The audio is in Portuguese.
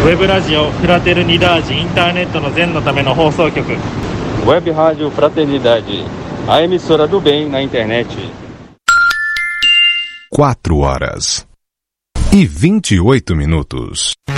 ウェブラジオフラテルニダージインターネットの全のための放送局。 Web Rádio Fraternidade, a emissora do bem na internet. 4 horas e 28 minutos.